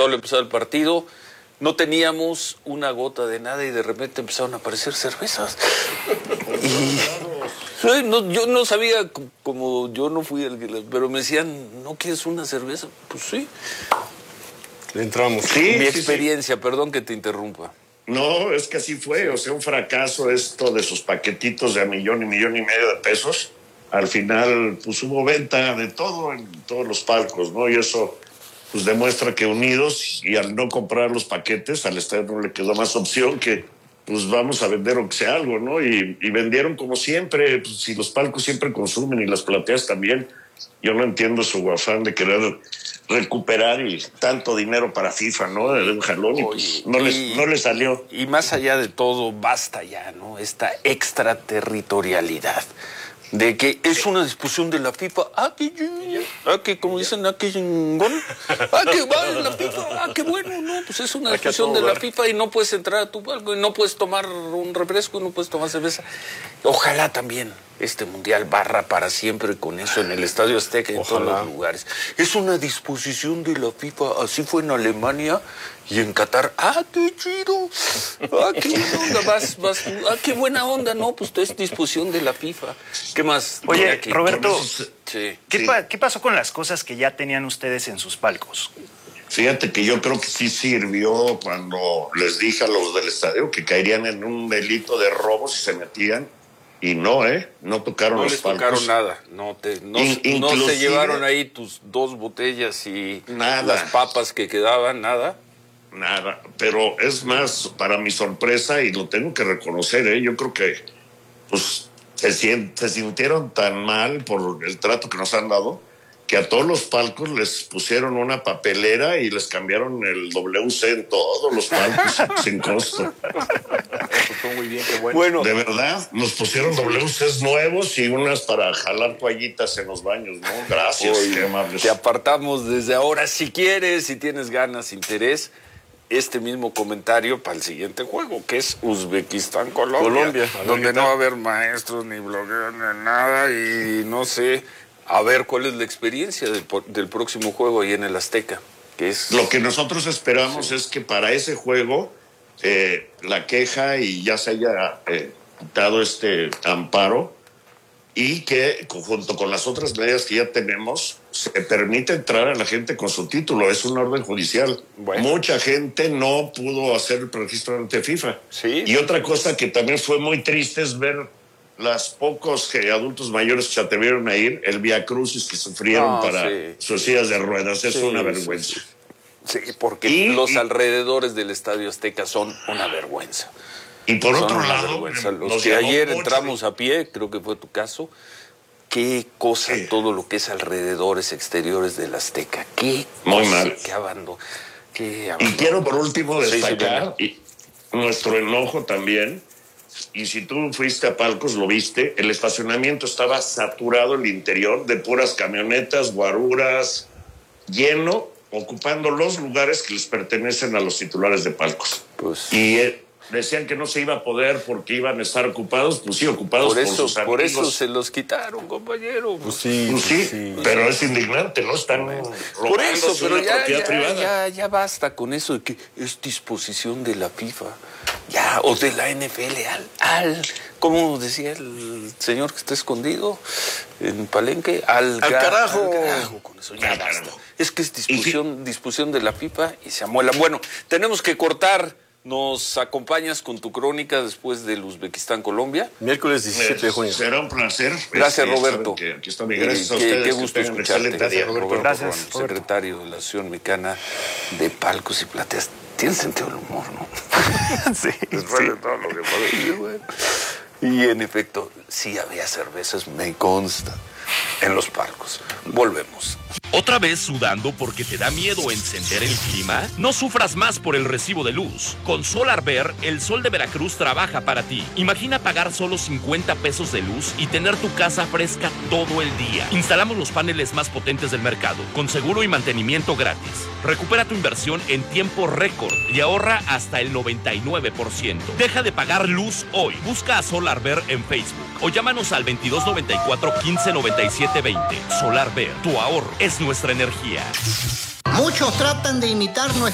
todo al empezar el partido. No teníamos una gota de nada y de repente empezaron a aparecer cervezas. Y yo no sabía, como yo no fui el que... Pero me decían, ¿no quieres una cerveza? Pues sí. Le entramos. Sí, mi experiencia, perdón que te interrumpa. No, es que así fue, o sea, un fracaso esto de sus paquetitos de $1 y medio de pesos. Al final, pues hubo venta de todo en todos los palcos, ¿no? Y eso, pues demuestra que unidos, y al no comprar los paquetes, al estadio no le quedó más opción que, pues vamos a vender o que sea algo, ¿no? Y vendieron como siempre, pues si los palcos siempre consumen y las plateas también. Yo no entiendo su afán de querer recuperar y tanto dinero para FIFA, ¿no? De un jalón, y pues no les salió. Y más allá de todo, basta ya, ¿no? Esta extraterritorialidad de que es una disposición de la FIFA. Que como dicen, que chingón. Que va en la FIFA. Que bueno, no, pues es una disposición de la FIFA y no puedes entrar a tu palco y no puedes tomar un refresco y no puedes tomar cerveza. Ojalá también este mundial barra para siempre con eso en el Estadio Azteca y en todos los lugares. Es una disposición de la FIFA, así fue en Alemania y en Qatar. ¡Qué chido! ¡Qué onda! Vas tú. ¡Qué buena onda! No, pues es disposición de la FIFA. ¿Qué más? Oye, Roberto, sí. ¿Qué pasó con las cosas que ya tenían ustedes en sus palcos? Fíjate que yo creo que sí sirvió cuando les dije a los del estadio que caerían en un delito de robo si se metían. Y no tocaron los palcos. No les tocaron nada. No se llevaron ahí tus 2 botellas y nada. Las papas que quedaban, nada. Nada, pero es más, para mi sorpresa, y lo tengo que reconocer, yo creo que pues se sintieron tan mal por el trato que nos han dado, que a todos los palcos les pusieron una papelera y les cambiaron el WC en todos los palcos sin costo. Eso fue muy bien, qué bueno. De verdad, nos pusieron WCs nuevos y unas para jalar toallitas en los baños, ¿no? Gracias, qué amables. Te apartamos desde ahora, si quieres, si tienes ganas, interés, este mismo comentario para el siguiente juego, que es Uzbekistán-Colombia, donde no va a haber maestros ni blogueros ni nada, y no sé... A ver cuál es la experiencia del próximo juego ahí en el Azteca. Lo que nosotros esperamos es que para ese juego la queja y ya se haya dado este amparo y que junto con las otras medidas que ya tenemos se permite entrar a la gente con su título. Es una orden judicial. Bueno. Mucha gente no pudo hacer el registro ante FIFA. Sí. Y otra cosa que también fue muy triste es ver las pocos adultos mayores que se atrevieron a ir, el viacrucis que sufrieron para sus sillas de ruedas. Es una vergüenza. Sí, porque los alrededores del Estadio Azteca son una vergüenza. Y por otro lado, los que ayer entramos a pie, creo que fue tu caso, qué cosa todo lo que es alrededores exteriores del Azteca. Qué muy cosa, mal. Qué abandono. Y quiero por último destacar nuestro enojo también. Y si tú fuiste a palcos, lo viste, el estacionamiento estaba saturado, el interior, de puras camionetas, guaruras, lleno, ocupando los lugares que les pertenecen a los titulares de palcos. Pues... Y decían que no se iba a poder porque iban a estar ocupados, pues sí, ocupados por sus amigos. Por eso se los quitaron, compañero. Pues sí, pero es indignante, ¿no? Están por eso, pero propiedad privada. Ya basta con eso de que es disposición de la FIFA, o de la NFL, como decía el señor que está escondido en Palenque, al carajo. Con eso ya basta. Es que es disposición de la FIFA y se amuelan. Bueno, tenemos que cortar. ¿Nos acompañas con tu crónica después del Uzbekistán-Colombia? Miércoles 17 de junio. Será un placer. Gracias, Roberto. Aquí está mi gracias a ustedes. Qué gusto escucharte. Gracias, Roberto. Gracias, secretario de la Asociación Mexicana de Palcos y Plateas. Tienes sentido del humor, ¿no? Sí. Después de todo lo que pasó. Bueno. Y en efecto, sí había cervezas, me consta, en los palcos. Volvemos. ¿Otra vez sudando porque te da miedo encender el clima? No sufras más por el recibo de luz. Con Solar Ver, el sol de Veracruz trabaja para ti. Imagina pagar solo 50 pesos de luz y tener tu casa fresca todo el día. Instalamos los paneles más potentes del mercado, con seguro y mantenimiento gratis. Recupera tu inversión en tiempo récord y ahorra hasta el 99%. Deja de pagar luz hoy. Busca a Solar Ver en Facebook o llámanos al 2294 1597 20. Solar Ver, tu ahorro es nuestra energía. Muchos tratan de imitar nuestra